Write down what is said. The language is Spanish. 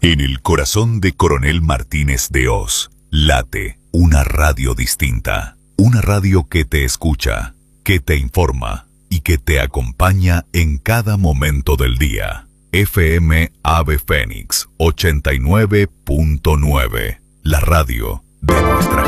En el corazón de Coronel Martínez de Hoz, late una radio distinta. Una radio que te escucha, que te informa y que te acompaña en cada momento del día. FM Ave Fénix 89.9, la radio de nuestra